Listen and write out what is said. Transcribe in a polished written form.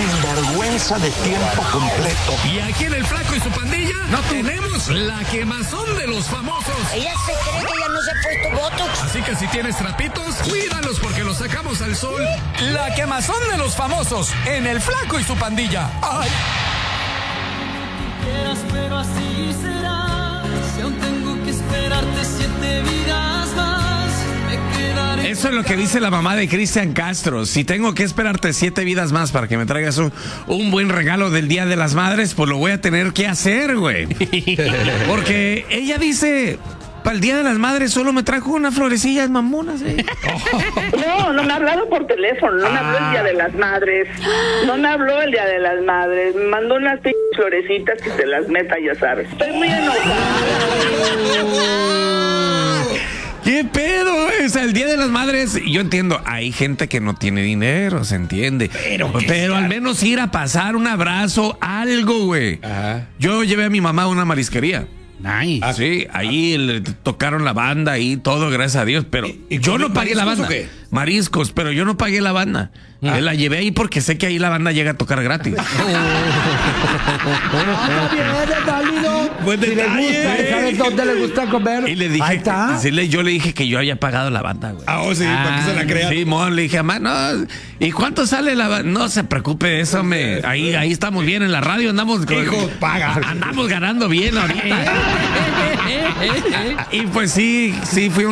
sinvergüenza de tiempo completo. Y aquí en El Flaco y su pandilla no tenemos la quemazón de los famosos. Ella se cree que ya no se ha puesto botox. Así que si tienes trapitos, cuídalos porque los sacamos al sol. La quemazón de los famosos en El Flaco y su pandilla. ¡Ay! Pero así será. Si aún tengo que esperarte 7 vidas más, me quedaré. Eso es lo que dice la mamá de Cristian Castro. Si tengo que esperarte 7 vidas más para que me traigas un buen regalo del Día de las Madres, pues lo voy a tener que hacer, güey. Porque ella dice, para el Día de las Madres solo me trajo unas florecillas mamonas, ¿eh? No me ha hablado por teléfono, no me habló el Día de las Madres. No me habló el Día de las Madres. Me mandó unas florecitas que se las meta, ya sabes. Estoy muy enojada. ¿Qué pedo? O sea, el Día de las Madres, yo entiendo, hay gente que no tiene dinero, se entiende. Pero al menos ir a pasar un abrazo, algo, güey. Ajá. Yo llevé a mi mamá a una marisquería. Nice. Sí, ahí le tocaron la banda y todo, gracias a Dios, pero yo no pagué la banda. ¿O qué? Mariscos, pero yo no pagué la banda. La llevé ahí porque sé que ahí la banda llega a tocar gratis. Buen Si le detalle. gusta, ¿sabes dónde le gusta comer? Y le dije, Ahí está. yo le dije que yo había pagado la banda, güey. Sí, para que se la crean. Sí, le dije, mamá, no. ¿Y cuánto sale la banda? No se preocupe, eso ahí estamos bien en la radio, andamos Hijo, paga. Andamos ganando bien ahorita. Y pues sí, fui